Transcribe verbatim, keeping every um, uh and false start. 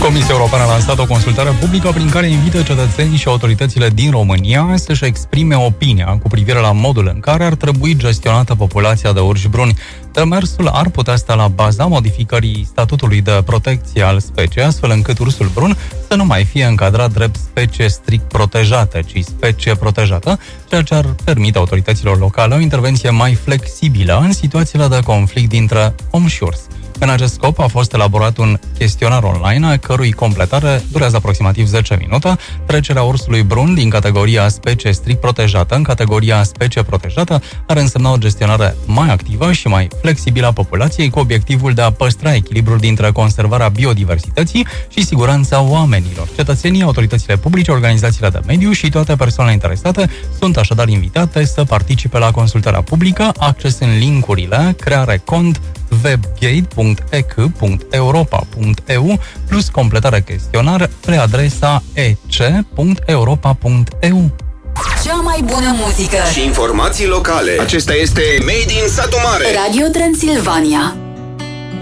Comisia Europeană a lansat o consultare publică prin care invită cetățenii și autoritățile din România să-și exprime opinia cu privire la modul în care ar trebui gestionată populația de urși bruni. Demersul ar putea sta la baza modificării statutului de protecție al speciei, astfel încât ursul brun să nu mai fie încadrat drept specie strict protejată, ci specie protejată, ceea ce ar permite autorităților locale o intervenție mai flexibilă în situațiile de conflict dintre om și urs. În acest scop a fost elaborat un chestionar online, a cărui completare durează aproximativ zece minute. Trecerea ursului brun din categoria specie strict protejată în categoria specie protejată ar însemna o gestionare mai activă și mai flexibilă a populației, cu obiectivul de a păstra echilibrul dintre conservarea biodiversității și siguranța oamenilor. Cetățenii, autoritățile publice, organizațiile de mediu și toate persoanele interesate sunt așadar invitate să participe la consultarea publică, accesând linkurile creare cont webgate punct e c punct europa punct e u plus completarea chestionar pe adresa e c punct europa punct e u. Cea mai bună muzică și informații locale. Acesta este Made in Satu Mare, Radio Transilvania.